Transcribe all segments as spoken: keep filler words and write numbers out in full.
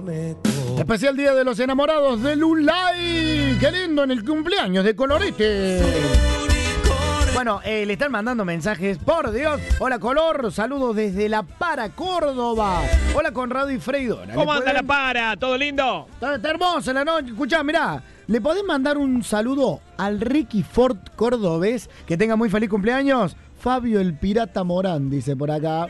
Especial Día de los Enamorados de Lulay. Qué lindo en el cumpleaños de Colorete. Bueno, eh, le están mandando mensajes, por Dios. Hola, Color, saludos desde La Para, Córdoba. Hola, Conrado y Freidora. ¿Cómo anda La Para? ¿Todo lindo? Está, está hermosa la noche. Escuchá, mirá, ¿le podés mandar un saludo al Ricky Ford cordobés? Que tenga muy feliz cumpleaños. Fabio el Pirata Morán, dice por acá.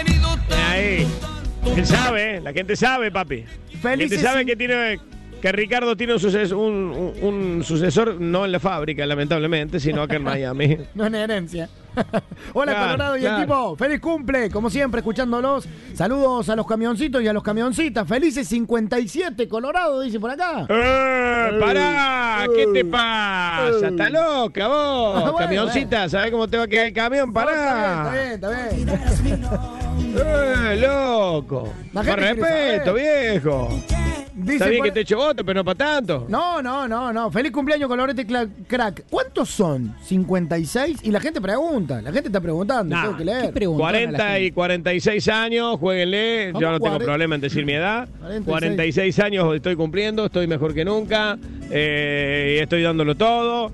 Ahí. Él sabe, la gente sabe, papi. Felices la gente sabe que tiene... Que Ricardo tiene un, suces, un, un, un sucesor, no en la fábrica, lamentablemente, sino acá en Miami. No en herencia. Hola, claro, Colorado y claro. el tipo. Feliz cumple, como siempre, escuchándolos. Saludos a los camioncitos y a los camioncitas. Felices cincuenta y siete, Colorado, dice por acá. ¡Eh! ¡Pará! ¿Qué te pasa? ¡Está loca vos! Ah, bueno, Camioncita, bueno. ¿sabés cómo te va a quedar el camión? ¡Pará! No, está bien, está bien, está bien. ¡Eh, loco! La Con gente quiere respeto, viejo. Dice Está bien por- que te echo voto, pero no para tanto. No, no, no, no. Feliz cumpleaños, Colorete cla- Crack. ¿Cuántos son? ¿cincuenta y seis? Y la gente pregunta. La gente está preguntando. Nah. Tengo que leer. ¿Qué preguntón a la cuarenta y gente? cuarenta y seis años, jueguenle. ¿Cómo Yo no tengo cuarenta? problema en decir mi edad. cuarenta y seis. cuarenta y seis años estoy cumpliendo, estoy mejor que nunca. Eh, estoy dándolo todo.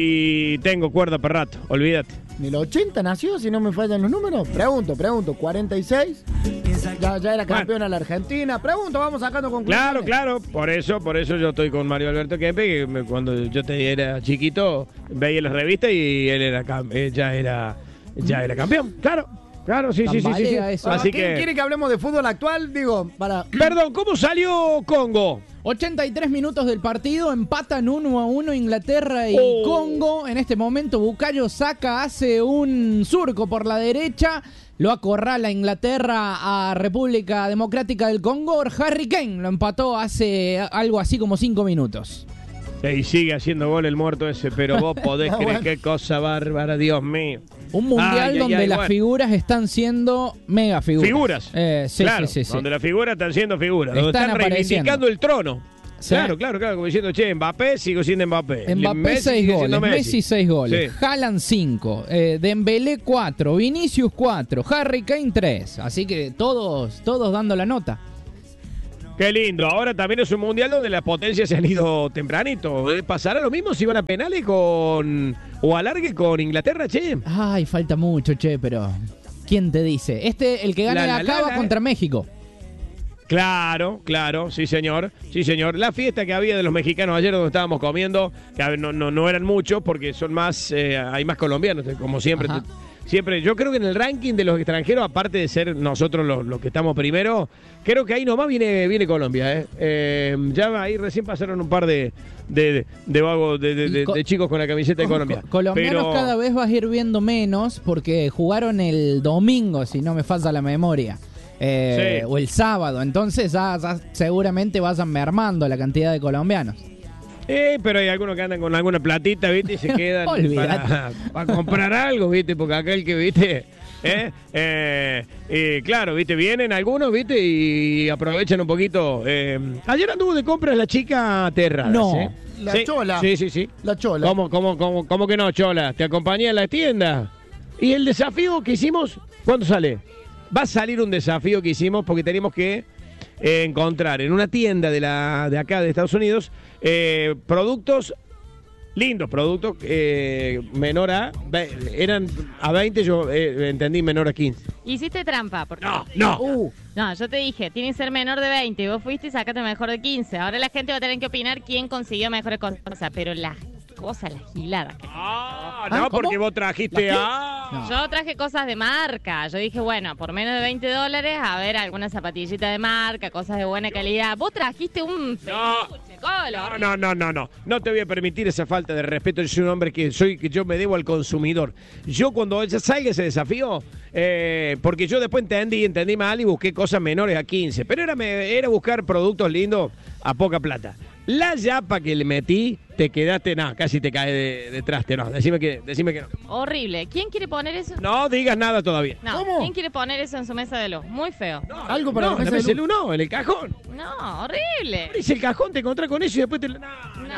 Y tengo cuerda para rato, olvídate. ¿Ni el ochenta nació, si no me fallan los números? Pregunto, pregunto. ¿cuarenta y seis? Ya, ya era campeona la Argentina. Pregunto, vamos sacando conclusiones. Claro, claro, por eso, por eso yo estoy con Mario Alberto Kempe, que me- cuando yo te era chiquito veía las revistas y él era cam- eh, ya era ya era campeón. Claro, claro, sí, sí, sí, sí, sí. Tambalea eso. Bueno, Así ¿quién que quiere que hablemos de fútbol actual? Digo, para... perdón, ¿cómo salió Congo? ochenta y tres minutos del partido, empatan uno a uno Inglaterra y Oh. Congo. En este momento Bukayo Saka hace un surco por la derecha, lo acorrala Inglaterra a República Democrática del Congo. Harry Kane lo empató hace algo así como cinco minutos. Y sigue haciendo gol el muerto ese, pero vos podés Ah, creer bueno. qué cosa bárbara, Dios mío. Un mundial Ay, ay, donde ay, las bueno. figuras están siendo mega figuras. Figuras. Eh, sí, claro, sí, sí, sí. donde las figuras están siendo figuras, donde Están están reivindicando apareciendo. el trono. Sí. Claro, claro, claro, como diciendo, che, Mbappé, sigo siendo Mbappé. Mbappé Messi seis sigue goles, siendo Messi seis goles, Sí. Haaland cinco, eh, Dembélé cuatro, Vinicius cuatro, Harry Kane tres. Así que todos, todos dando la nota. Qué lindo. Ahora también es un mundial donde las potencias se han ido tempranito. Eh, ¿Pasará lo mismo si van a penales con o alargue con Inglaterra, che? Ay, falta mucho, che, pero ¿quién te dice? Este, el que gane La, la, acá la, va la, contra México. Claro, claro, sí señor, sí señor. La fiesta que había de los mexicanos ayer donde estábamos comiendo, que a ver, no, no, no eran muchos porque son más, eh, hay más colombianos, como siempre. Ajá. Siempre, yo creo que en el ranking de los extranjeros, aparte de ser nosotros los, los que estamos primero, creo que ahí nomás viene, viene Colombia, ¿eh? Eh, ya ahí recién pasaron un par de, de, de vagos, de, de, Y de- co- de chicos con la camiseta de Colombia. Co- colombianos Pero- cada vez vas a ir viendo menos porque jugaron el domingo, si no me falta la memoria. Eh, Sí. O el sábado, entonces ya, ya seguramente vayan mermando la cantidad de colombianos. Eh, pero hay algunos que andan con alguna platita, ¿viste? Y se quedan Olvídate. para, para comprar algo, ¿viste? Porque aquel que, ¿viste? ¿Eh? Eh, eh, claro, ¿viste? Vienen algunos, ¿viste? Y aprovechan un poquito. Eh, ayer anduvo de compras la chica Terra. No. La Sí, Chola. Sí, sí, sí. La Chola. ¿Cómo, cómo, cómo, cómo que no, Chola? ¿Te acompañé a la tienda? ¿Y el desafío que hicimos? ¿Cuándo sale? Va a salir un desafío que hicimos porque tenemos que eh, encontrar en una tienda de la de acá de Estados Unidos eh, productos lindos, productos eh, menor a ve- eran a veinte, yo eh, entendí menor a quince. Hiciste trampa. Porque... No, no. Uh, No, yo te dije, tiene que ser menor de veinte. Y vos fuiste y sacaste mejor de quince. Ahora la gente va a tener que opinar quién consiguió mejores cosas. Pero las cosas, las giladas. que- Ah, ¿Ah, no, cómo? porque vos trajiste a No. Yo traje cosas de marca. Yo dije, bueno, por menos de veinte dólares, a ver, alguna zapatillita de marca, cosas de buena calidad. Vos trajiste un No. peluche, Colo. No, no, no, no, no. No te voy a permitir esa falta de respeto. Yo soy un hombre que soy, que yo me debo al consumidor. Yo cuando ya salga ese desafío, eh, porque yo después entendí, entendí mal y busqué cosas menores a quince. Pero era, me- era buscar productos lindos a poca plata. La yapa que le metí, te quedaste, no, casi te cae de, de traste, no. Decime que, decime que no. Horrible. ¿Quién quiere poner eso? No digas nada todavía. No. ¿Cómo? ¿Quién quiere poner eso en su mesa de luz? Muy feo. algo para no, la en mesa la de mesa de luz. luz no, en el cajón. No, horrible. Dice el cajón, te encontrás con eso y después te... No, no. No.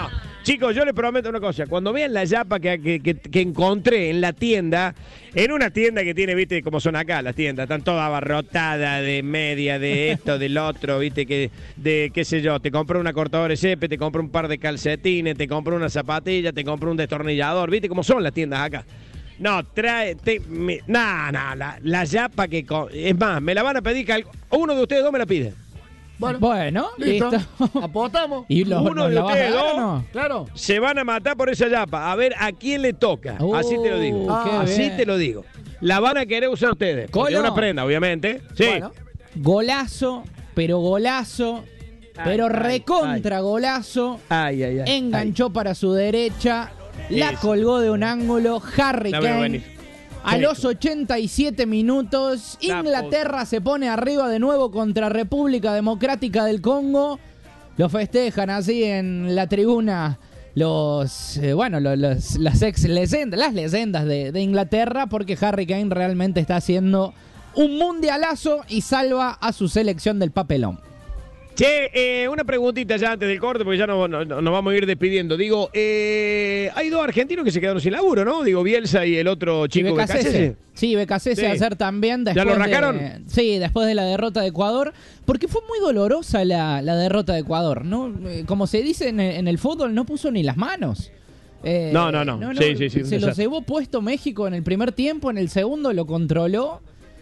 Chicos, yo les prometo una cosa. Cuando vean la yapa que, que, que, que encontré en la tienda, en una tienda que tiene, viste, como son acá las tiendas, están todas abarrotadas de media, de esto, del otro, viste, que de qué sé yo, te compré una cortadora de cepe, te compré un par de calcetines, te compré una zapatilla, te compré un destornillador, viste cómo son las tiendas acá. No, trae, te, me, no, no, la, la yapa que, es más, me la van a pedir, que uno de ustedes dos me la pide. Bueno, bueno, listo. listo. Apostamos. ¿Y los, uno de ustedes dos no? Claro. Se van a matar por esa yapa. A ver a quién le toca. Uh, así te lo digo. Ah, así bien. te lo digo. La van a querer usar ustedes. Es una prenda, obviamente. Sí. Bueno. Golazo, pero golazo. Ay, pero ay, recontra ay. golazo. Ay, ay, ay. Enganchó ay. para su derecha. La sí, colgó de un ángulo. Harry Kane. A los ochenta y siete minutos, Inglaterra se pone arriba de nuevo contra República Democrática del Congo. Lo festejan así en la tribuna los, eh, bueno, los, los, las ex leyendas, las leyendas de, de Inglaterra, porque Harry Kane realmente está haciendo un mundialazo y salva a su selección del papelón. Che, eh, una preguntita ya antes del corte, porque ya nos no, no, no vamos a ir despidiendo. Digo, eh, hay dos argentinos que se quedaron sin laburo, ¿no? Digo, Bielsa y el otro chico, Becasese. Sí, Becasese sí. ayer también. ¿Ya lo racaron? De, sí, después de la derrota de Ecuador, porque fue muy dolorosa la, la derrota de Ecuador, ¿no? Como se dice en el, en el fútbol, no puso ni las manos. Eh, no, no, no, no, no. Sí, sí, sí, se lo llevó puesto México en el primer tiempo, en el segundo lo controló.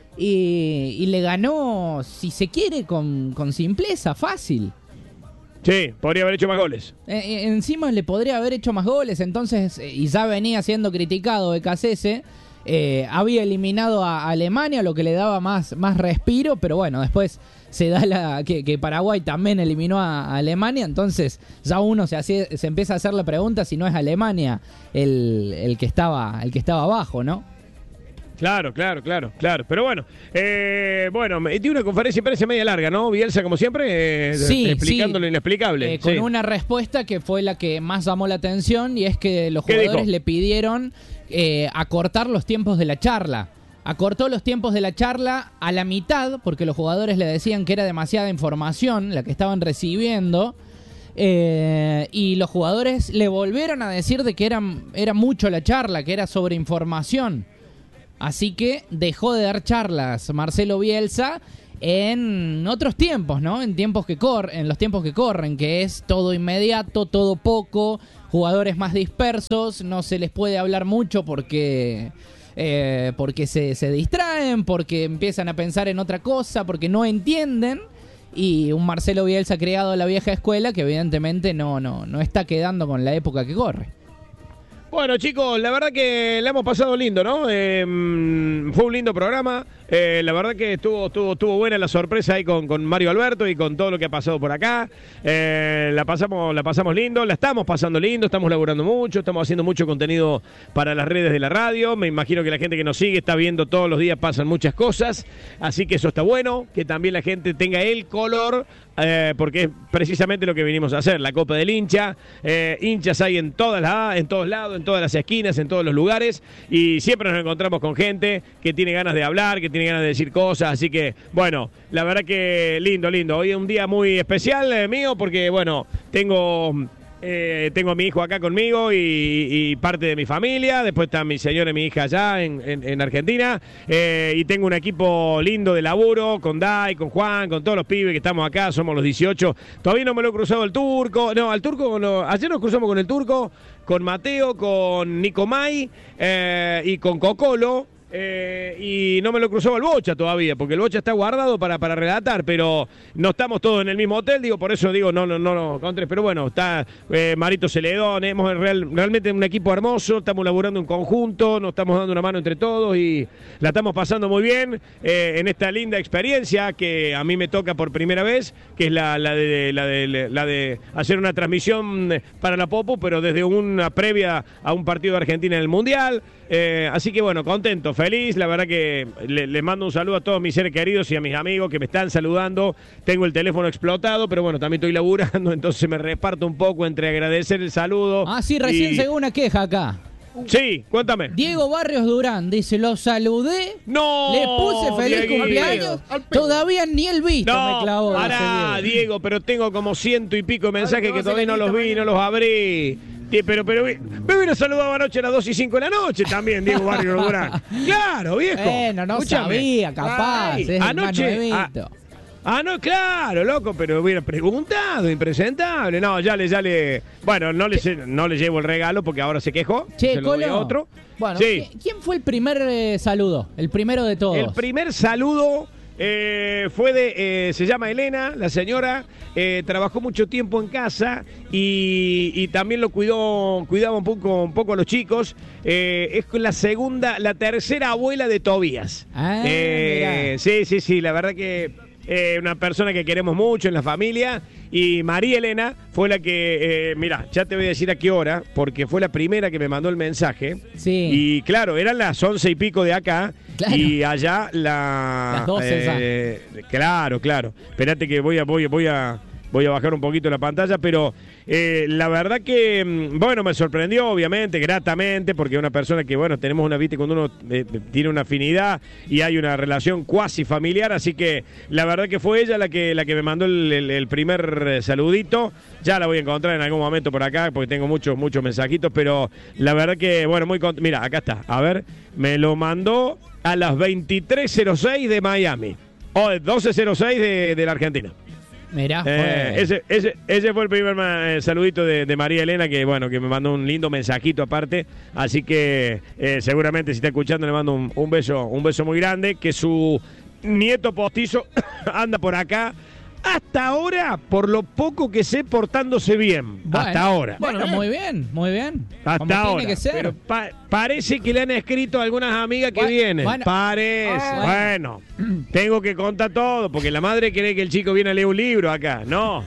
Y, y le ganó, si se quiere, con, con simpleza, fácil. Sí, podría haber hecho más goles. Eh, encima le podría haber hecho más goles, entonces, eh, y ya venía siendo criticado Becasese, eh, había eliminado a Alemania, lo que le daba más, más respiro, pero bueno, después se da la que, que Paraguay también eliminó a, a Alemania, entonces ya uno se, hace, se empieza a hacer la pregunta si no es Alemania el, el, que estaba, el que estaba abajo, ¿no? Claro, claro, claro, claro. Pero bueno, eh, bueno, tiene una conferencia parece media larga, ¿no? Bielsa, como siempre, eh, sí, explicando sí. lo inexplicable. Eh, con sí. una respuesta que fue la que más llamó la atención, y es que los jugadores le pidieron eh, acortar los tiempos de la charla. Acortó los tiempos de la charla a la mitad, porque los jugadores le decían que era demasiada información la que estaban recibiendo. Eh, y los jugadores le volvieron a decir de que era, era mucho la charla, que era sobre información. Así que dejó de dar charlas Marcelo Bielsa en otros tiempos, ¿no? En tiempos que corren, en los tiempos que corren, que es todo inmediato, todo poco, jugadores más dispersos, no se les puede hablar mucho porque eh, porque se, se distraen, porque empiezan a pensar en otra cosa, porque no entienden. Y un Marcelo Bielsa criado a la vieja escuela que evidentemente no, no, no está quedando con la época que corre. Bueno, chicos, la verdad que la hemos pasado lindo, ¿no? Eh, fue un lindo programa. Eh, la verdad que estuvo, estuvo, estuvo buena la sorpresa ahí con, con Mario Alberto y con todo lo que ha pasado por acá. Eh, la pasamos, la pasamos lindo, la estamos pasando lindo, estamos laburando mucho, estamos haciendo mucho contenido para las redes de la radio. Me imagino que la gente que nos sigue está viendo todos los días, pasan muchas cosas. Así que eso está bueno, que también la gente tenga el color, eh, porque es precisamente lo que vinimos a hacer, la Copa del Hincha. Eh, hinchas hay en todas las, en todos lados, en todas las esquinas, en todos los lugares, y siempre nos encontramos con gente que tiene ganas de hablar, que tiene ganas de decir cosas, así que, bueno, la verdad que lindo, lindo. Hoy es un día muy especial eh, mío, porque, bueno, tengo... Eh, tengo a mi hijo acá conmigo y, y parte de mi familia. Después está mi señora y mi hija allá en, en, en Argentina. Eh, y tengo un equipo lindo de laburo con Dai, con Juan, con todos los pibes que estamos acá. Somos los dieciocho. Todavía no me lo he cruzado el turco. No, al turco. No, ayer nos cruzamos con el turco, con Mateo, con Nico May eh, y con Cocolo. Eh, y no me lo cruzó el Bocha todavía, porque el Bocha está guardado para, para relatar, pero no estamos todos en el mismo hotel, digo, por eso digo, no, no, no, no, Contres, pero bueno, está eh, Marito Celedón, hemos real, realmente un equipo hermoso, estamos laburando en conjunto, nos estamos dando una mano entre todos y la estamos pasando muy bien eh, en esta linda experiencia que a mí me toca por primera vez, que es la, la, de, la, de, la de hacer una transmisión para la Popo, pero desde una previa a un partido de Argentina en el Mundial. Eh, así que bueno, contento, feliz, la verdad que les le mando un saludo a todos mis seres queridos y a mis amigos que me están saludando. Tengo el teléfono explotado, pero bueno, también estoy laburando, entonces me reparto un poco entre agradecer el saludo. Ah, sí, recién y... llegó una queja acá. Sí, cuéntame. Diego Barrios Durán dice, lo saludé, no, le puse feliz Diego, cumpleaños, al pedo. Todavía ni el visto no, me clavó. Pará, Diego, pero tengo como ciento y pico de mensajes Ay, que todavía no los vi, no los abrí. Sí, pero, pero me hubiera saludado anoche a las dos y cinco de la noche también, Diego Barrio Durán. Claro, viejo. Bueno, no Escúchame. sabía, capaz. Ay, es el anoche. más Ah, nuevito. ah, no, claro, loco, pero hubiera preguntado, impresentable. No, ya le, ya le. Bueno, no le, no le llevo el regalo porque ahora se quejó. Che, se lo doy a Colo. otro. Bueno, sí. ¿Quién fue el primer eh, saludo? El primero de todos. El primer saludo eh, fue de, eh, se llama Elena, la señora, eh, trabajó mucho tiempo en casa y, y también lo cuidó, cuidaba un poco, un poco a los chicos. Eh, es la segunda, la tercera abuela de Tobías. Ah, Eh, mirá. sí, sí, sí, la verdad que eh, una persona que queremos mucho en la familia. Y María Elena fue la que, eh, mira, ya te voy a decir a qué hora, porque fue la primera que me mandó el mensaje. Sí. Y claro, eran las once y pico de acá. Claro. Y allá la... Las doce eh, Claro, claro. Espérate que voy a, voy, voy a, voy a bajar un poquito la pantalla, pero eh, la verdad que, mm, bueno, me sorprendió, obviamente, gratamente, porque una persona que, bueno, tenemos una, viste, cuando uno eh, tiene una afinidad y hay una relación cuasi familiar, así que la verdad que fue ella la que, la que me mandó el, el- el primer eh, saludito. Ya la voy a encontrar en algún momento por acá, porque tengo muchos, muchos mensajitos, pero la verdad que, bueno, muy contento. Mira, acá está, a ver, me lo mandó a las veintitrés cero seis de Miami, o doce cero seis de, de la Argentina. Mirá, fue. Eh, ese, ese, ese fue el primer ma- eh, saludito de, de María Elena, que bueno, que me mandó un lindo mensajito aparte. Así que eh, seguramente si está escuchando le mando un, un beso, un beso muy grande. Que su nieto postizo anda por acá. Hasta ahora, por lo poco que sé, portándose bien. Bueno, hasta ahora. Bueno, muy bien, muy bien. Hasta Como ahora. tiene que ser. Pero pa- parece que le han escrito algunas amigas que Bueno, vienen. bueno. Parece. Ah, bueno. Tengo que contar todo, porque la madre cree que el chico viene a leer un libro acá. No.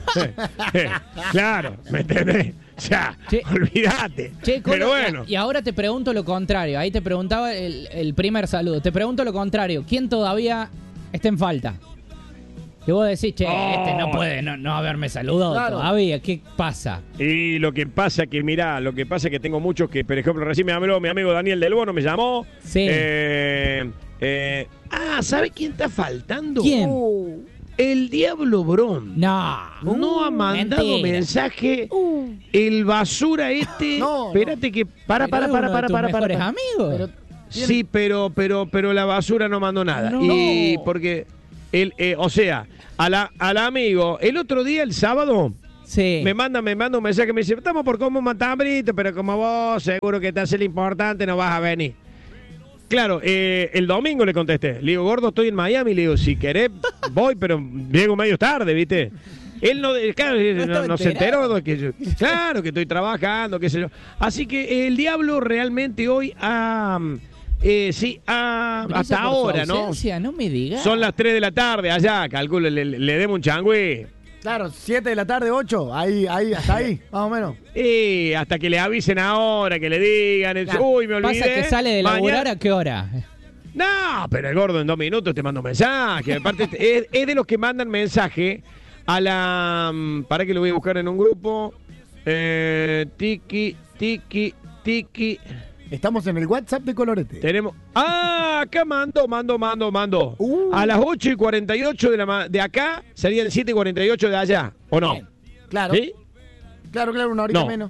Claro, ¿me entendés? O sea, Che. olvídate. Che, Colo, Pero bueno. y, y ahora te pregunto lo contrario. Ahí te preguntaba el, el primer saludo. Te pregunto lo contrario. ¿Quién todavía está en falta? Que vos decís, che, Oh. este no puede no, no haberme saludado Claro. todavía. ¿Qué pasa? Y lo que pasa que, mirá, lo que pasa que tengo muchos que, por ejemplo, recién me habló mi amigo Daniel Del Bono, me llamó. Sí. Eh, eh, ah, ¿sabe quién está faltando? ¿Quién? Uh, El Diablo Bron. No. No ha mandado mentira. mensaje. El basura este. No, Espérate que. Para, Pero para, es para, uno de para, tus para, para. mejores amigos. pero Sí, pero, pero, pero la basura no mandó nada. No. Y porque. El, eh, o sea, a la, al amigo, el otro día, el sábado, sí. me manda, me manda un mensaje, me dice, estamos por comer un matambrito, pero como vos seguro que te hace lo importante, no vas a venir. Claro, eh, el domingo le contesté, le digo, gordo, estoy en Miami, le digo, si querés, voy, pero llego medio tarde, ¿viste? Él no, claro, no, estaba no se enterado. enteró de que yo, claro, que estoy trabajando, qué sé yo. Así que el diablo realmente hoy ha, eh, sí, ha, Brilla hasta por su ahora, ¿no? ausencia, no me digas. Son las tres de la tarde allá, calculo, le, le demos un changüí. claro, siete de la tarde, ocho, ahí, ahí, hasta ahí, más o menos. Y hasta que le avisen ahora, que le digan, el- Claro. uy, me olvidé. Pasa que sale de laburar mañana- a qué hora. No, pero el gordo en dos minutos te manda un mensaje. Aparte, es, es de los que mandan mensaje a la... mm, Para que lo voy a buscar en un grupo. Eh, tiki, tiki, tiki. Estamos en el WhatsApp de Colorete. Tenemos... Ah, acá mando, mando, mando, mando. Uh. A las ocho y cuarenta y ocho de, la ma- de acá serían siete y cuarenta y ocho de allá, ¿o no? Bien. Claro, ¿Sí? claro, claro, una horita No. menos.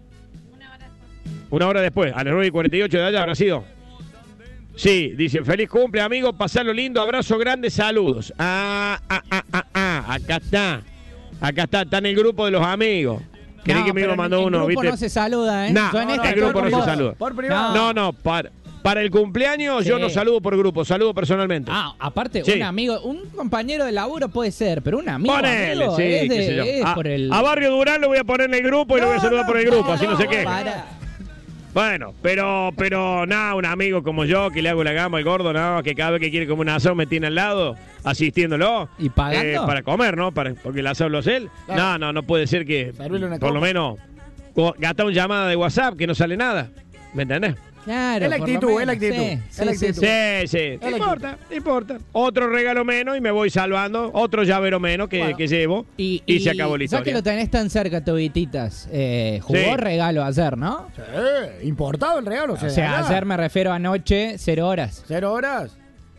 Una hora después, a las nueve y cuarenta y ocho de allá habrá sido. Sí, dice, feliz cumple, amigo, pasarlo lindo, abrazo grande, saludos. Ah, ah, ah, ah, ah, acá está. Acá está, está en el grupo de los amigos. Creí No, que me iba pero a mandar en- uno, en grupo ¿viste? no se saluda, ¿eh? No, Yo en no, esta el grupo estoy no con se vos. saluda. Por privado. No, no, para, para el cumpleaños yo Sí. no saludo por grupo, saludo personalmente. Ah, aparte, Sí. un amigo, un compañero de laburo puede ser, pero un amigo, Ponele, amigo sí, es, de- qué sé yo. es A, por el... a Barrio Durán lo voy a poner en el grupo y lo voy a saludar por el grupo, así no sé qué. Para. Bueno, pero, pero, nada, un amigo como yo que le hago la gama al gordo, no, que cada vez que quiere comer un asado me tiene al lado, asistiéndolo. ¿Y pagando? Eh, para comer, ¿no? Para, porque el asado lo hace él. Claro. No, no, no puede ser que, Servirle una por lo copa. menos, co- gasta una llamada de WhatsApp que no sale nada. ¿Me entendés? Claro, Es la por lo actitud, menos. es la actitud, Sí, es sí, la sí, actitud. sí. Sí, sí. Es No la importa, no importa. Otro regalo menos y me voy salvando. Otro llavero menos que, Bueno. que llevo. Y, Y, se acabó la ya que historia. lo tenés tan cerca, Tobititas, eh, jugó Sí. regalo ayer, ¿no? Sí, importado el regalo. O sea, allá. ayer me refiero a anoche, cero horas. Cero horas.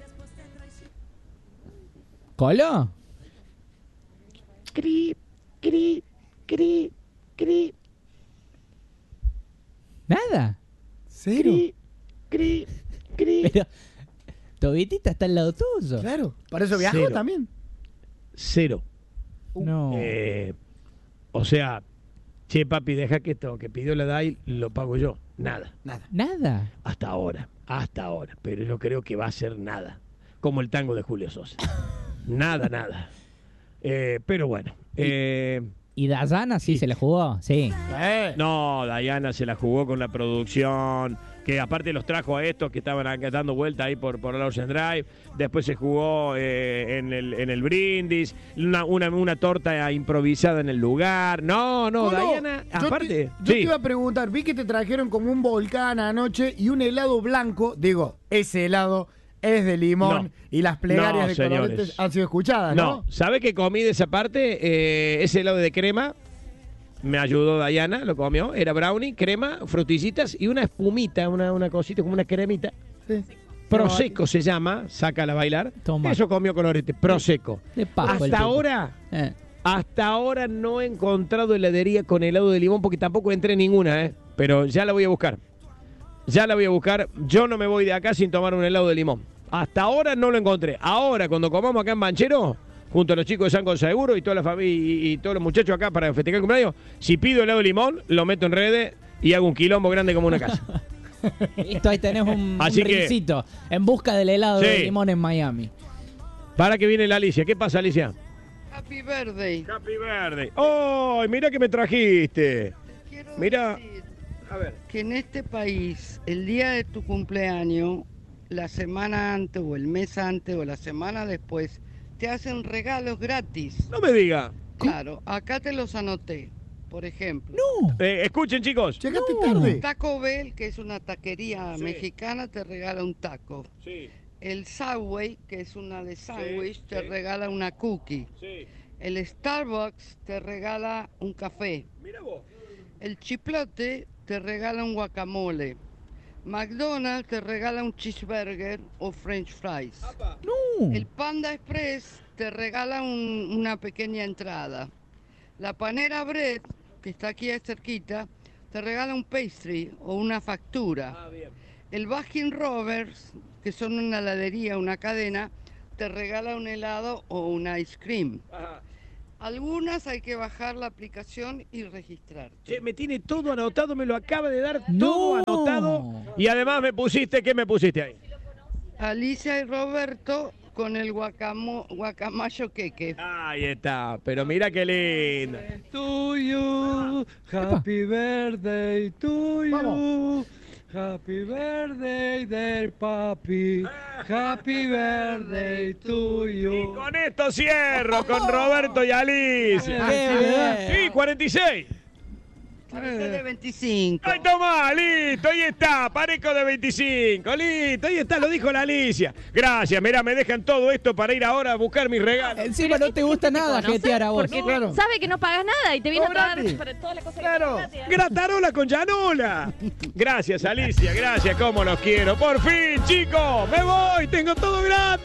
¿Colo? Cri, cri, cri, cri. Cero. Cri, cri, cri. Pero Tobitita está al lado tuyo. Claro. Para eso viajó Cero. también. Cero. No. Eh, o sea, che, papi, deja que esto que pidió la D A I lo pago yo. Nada. Nada. Nada. Hasta ahora. Hasta ahora. Pero yo creo que va a ser nada. Como el tango de Julio Sosa. Nada, nada. Eh, pero bueno. Eh, ¿Y Dayana sí se la jugó? Sí. Eh. no, Diana se la jugó con la producción. Que aparte los trajo a estos que estaban acá dando vuelta ahí por, por el Ocean Drive. Después se jugó eh, en, el, en el brindis. Una, una, una torta improvisada en el lugar. No, no, Colo, Diana, yo aparte. te- yo sí. te iba a preguntar, vi que te trajeron como un volcán anoche y un helado blanco. Digo, ese helado es de limón No. y las plegarias No, de señores. Coloretes han sido escuchadas, ¿no? No, ¿sabe qué comí de esa parte? Eh, ese helado de crema. Me ayudó Diana, lo comió. Era brownie, crema, frutillitas y una espumita, una, una cosita como una cremita. Sí. Prosecco se llama, sácala a bailar. Toma. Eso comió Colorete, Prosecco. De paso el Hasta tipo. ahora, Eh. hasta ahora no he encontrado heladería con helado de limón porque tampoco entré en ninguna, ¿eh? Pero ya la voy a buscar. Ya la voy a buscar. Yo no me voy de acá sin tomar un helado de limón. Hasta ahora no lo encontré. Ahora, cuando comamos acá en Banchero, junto a los chicos de San Conseguro y toda la familia y, y todos los muchachos acá para festejar el cumpleaños, si pido helado de limón, lo meto en redes y hago un quilombo grande como una casa. Listo, ahí tenés un, Así un que- rincito en busca del helado de Sí. limón en Miami. Para que viene la Alicia. ¿Qué pasa, Alicia? Happy birthday. Happy Verde. ¡Oh! Mira que me trajiste. Quiero Mira. decir A ver. que en este país, el día de tu cumpleaños, la semana antes o el mes antes o la semana después, te hacen regalos gratis. No me diga. Claro, acá te los anoté. Por ejemplo, No. Eh, escuchen, chicos. Llegaste No. tarde. Taco Bell, que es una taquería Sí. mexicana, te regala un taco. Sí, El Subway, que es una de sándwich, Sí, te sí. regala una cookie. sí. El Starbucks te regala un café. Mira vos. El Chiplote te regala un guacamole. McDonald's te regala un cheeseburger o french fries. No. El Panda Express te regala un- una pequeña entrada. La Panera Bread, que está aquí cerquita, te regala un pastry o una factura. Ah, bien. El Baskin Robbins, que son una heladería, una cadena, te regala un helado o un ice cream. Ajá. Algunas hay que bajar la aplicación y registrarte. Che, me tiene todo anotado, me lo acaba de dar No. todo anotado. Y además me pusiste, ¿qué me pusiste ahí? Alicia y Roberto con el guacamo, guacamayo queque. Ahí está, pero mira qué lindo. To you, happy birthday to you. Vamos. Happy birthday, dear papi. Happy birthday to Y you. con esto cierro con Roberto y Alicia. Qué bien. Sí, cuarenta y seis. Parece de veinticinco. ¡Ay, toma! ¡Listo! Ahí está, parejo de veinticinco. ¡Listo! Ahí está, lo dijo la Alicia. Gracias, mirá, me dejan todo esto para ir ahora a buscar mis regalos. Encima no te gusta nada conoce, jetear a vos. Porque Claro. sabe que no pagas nada y te viene Todo a pagar gratis. para todas las cosas Claro. que te gratis. Gratarola con Llanola. Gracias, Alicia, gracias, cómo los quiero. Por fin, chicos, me voy, tengo todo gratis.